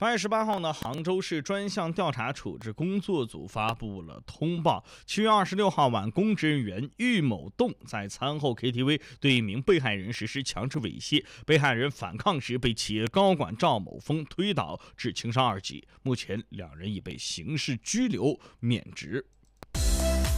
8月18号呢，杭州市专项调查处置工作组发布了通报。7月26号晚，公职人员郁某栋在餐后 KTV 对一名被害人实施强制猥亵，被害人反抗时被企业高管赵某峰推倒致轻伤2级。目前2人已被刑事拘留免职。